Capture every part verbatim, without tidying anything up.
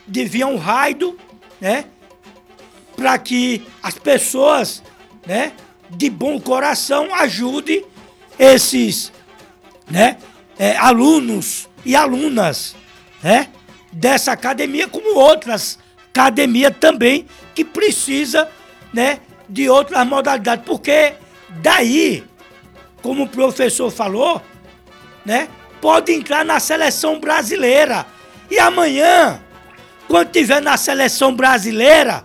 devia um raio, né? Para que as pessoas, né, de bom coração ajudem esses, né, é, alunos e alunas, né, dessa academia, como outras academias também que precisa, né, de outras modalidades, porque daí, como o professor falou, né, pode entrar na seleção brasileira. E amanhã, quando tiver na seleção brasileira,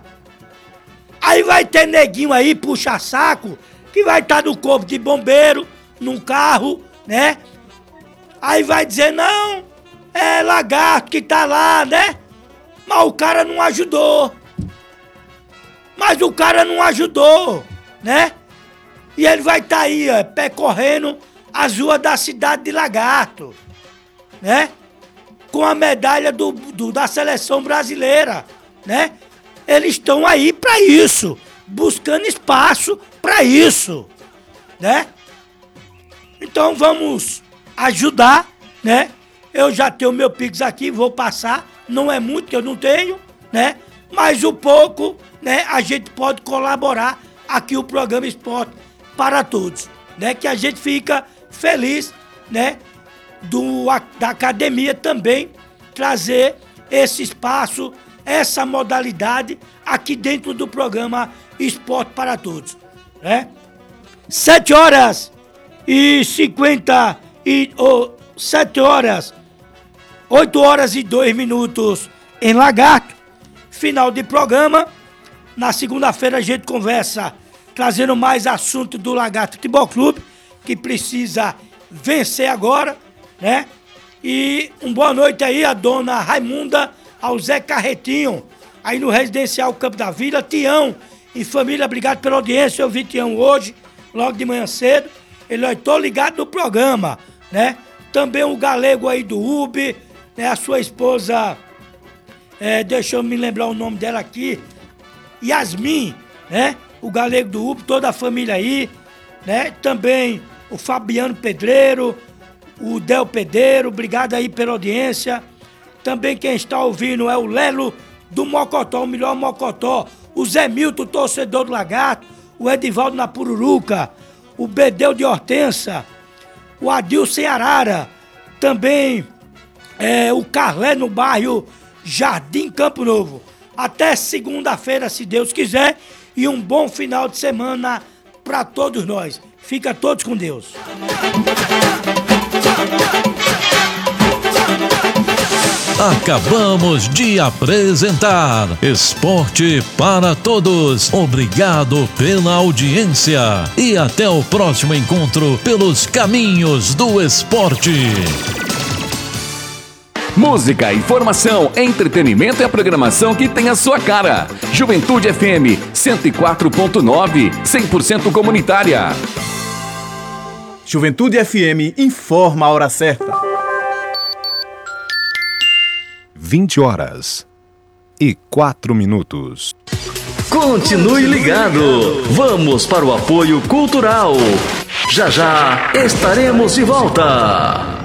aí vai ter neguinho aí, puxa-saco, que vai estar no corpo de bombeiro, num carro, né? Aí vai dizer, não, é lagarto que tá lá, né? Mas o cara não ajudou. Mas o cara não ajudou, né? E ele vai estar aí, ó, percorrendo as ruas da cidade de Lagarto, né? Com a medalha do, do, da seleção brasileira, né? Eles estão aí para isso, buscando espaço para isso, né? Então vamos ajudar, né? Eu já tenho meu Pix aqui, vou passar, não é muito que eu não tenho, né? Mas o pouco, né, a gente pode colaborar aqui o programa Esporte para Todos, né? Que a gente fica feliz, né? Do, da academia também trazer esse espaço, essa modalidade aqui dentro do programa Esporte para Todos, né? Sete horas e cinquenta e oh, sete horas, oito horas e dois minutos em Lagarto. Final de programa. Na segunda-feira a gente conversa trazendo mais assunto do Lagarto Futebol Clube, que precisa vencer agora, né? E um boa noite aí a dona Raimunda, ao Zé Carretinho, aí no Residencial Campo da Vila. Tião e família, obrigado pela audiência. Eu vi Tião hoje, logo de manhã cedo. Ele, ó, tô ligado no programa, né? Também o galego aí do U B, né? A sua esposa, é, deixa eu me lembrar o nome dela aqui, Yasmin, né? O galego do U B, toda a família aí, né? Também o Fabiano Pedreiro, o Del Pedreiro, obrigado aí pela audiência. Também quem está ouvindo é o Lelo do Mocotó, o melhor Mocotó, o Zé Milton, torcedor do Lagarto, o Edivaldo na Pururuca, o Bedeu de Hortença, o Adilson Arara, também é, o Carlé no bairro Jardim Campo Novo. Até segunda-feira, se Deus quiser, e um bom final de semana para todos nós. Fica todos com Deus. Acabamos de apresentar Esporte para Todos. Obrigado pela audiência e até o próximo encontro pelos caminhos do esporte. Música, informação, entretenimento e a programação que tem a sua cara. Juventude F M cento e quatro ponto nove, cem por cento comunitária. Juventude F M informa a hora certa. vinte horas e quatro minutos. Continue ligado. Vamos para o apoio cultural. Já já estaremos de volta.